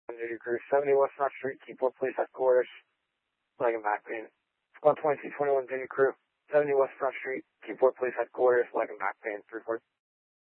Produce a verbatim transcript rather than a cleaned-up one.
Duty Crew, seventy West Front Street, Keyport Police Headquarters, leg and back pain. Squad twenty-two twenty-one Duty Crew, seventy West Front Street, Keyport Police Headquarters, leg and back pain, three forty.